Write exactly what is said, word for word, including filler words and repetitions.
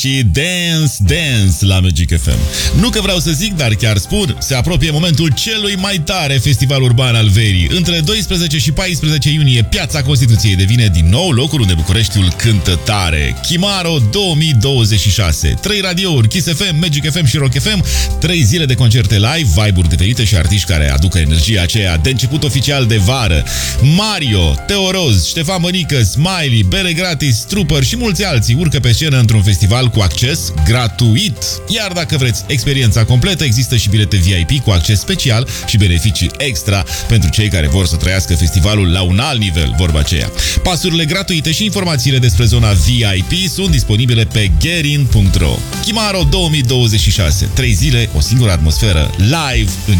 Și Dance Dance la Magic F M. Nu că vreau să zic, dar chiar spun, se apropie momentul celui mai tare festival urban al verii. Între doisprezece și paisprezece iunie, Piața Constituției devine din nou locul unde Bucureștiul cântă tare. Chimaro două mii douăzeci și șase. Trei radiouri, Kiss F M, Magic F M și Rock F M, trei zile de concerte live, vibe-uri diferite și artiști care aducă energia aceea de început oficial de vară. Mario, Teo Roz, Ștefan Bănică, Smiley, bere gratis, Trooper și mulți alții urcă pe scenă într-un festival cu acces gratuit. Iar dacă vreți experiența completă, există și bilete V I P cu acces special și beneficii extra pentru cei care vor să trăiască festivalul la un alt nivel, vorba aceea. Pasurile gratuite și informațiile despre zona V I P sunt disponibile pe getin punct ro. Chimaro două mii douăzeci și șase. Trei zile, o singură atmosferă live în